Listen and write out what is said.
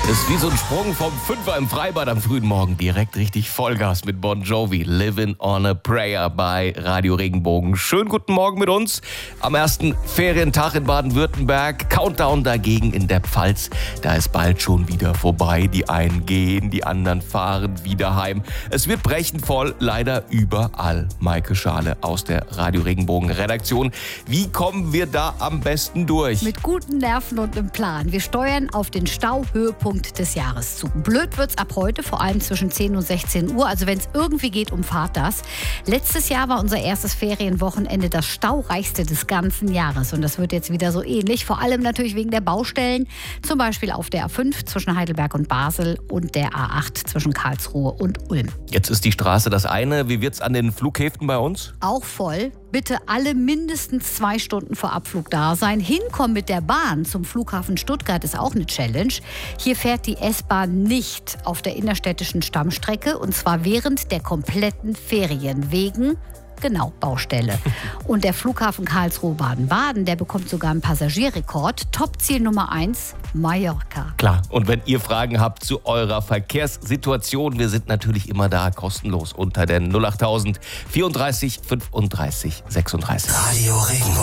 Ist wie so ein Sprung vom Fünfer im Freibad am frühen Morgen. Direkt richtig Vollgas mit Bon Jovi. Living on a Prayer bei Radio Regenbogen. Schönen guten Morgen mit uns. Am ersten Ferientag in Baden-Württemberg. Countdown dagegen in der Pfalz. Da ist bald schon wieder vorbei. Die einen gehen, die anderen fahren wieder heim. Es wird brechend voll, leider überall. Maike Schale aus der Radio Regenbogen Redaktion. Wie kommen wir da am besten durch? Mit guten Nerven und einem Plan. Wir steuern auf den Stauhöhepunkt des Jahres zu. Blöd wird's ab heute, vor allem zwischen 10 und 16 Uhr. Also wenn es irgendwie geht, umfahrt das. Letztes Jahr war unser erstes Ferienwochenende das staureichste des ganzen Jahres. Und das wird jetzt wieder so ähnlich. Vor allem natürlich wegen der Baustellen. Zum Beispiel auf der A5 zwischen Heidelberg und Basel und der A8 zwischen Karlsruhe und Ulm. Jetzt ist die Straße das eine. Wie wird's an den Flughäfen bei uns? Auch voll. Bitte alle mindestens 2 Stunden vor Abflug da sein. Hinkommen mit der Bahn zum Flughafen Stuttgart ist auch eine Challenge. Hier fährt die S-Bahn nicht auf der innerstädtischen Stammstrecke und zwar während der kompletten Ferien wegen Baustelle. Und der Flughafen Karlsruhe-Baden-Baden, der bekommt sogar einen Passagierrekord. Topziel Nummer 1, Mallorca. Klar, und wenn ihr Fragen habt zu eurer Verkehrssituation, wir sind natürlich immer da, kostenlos unter den 08000 34 35 36. Radio Regenbogen.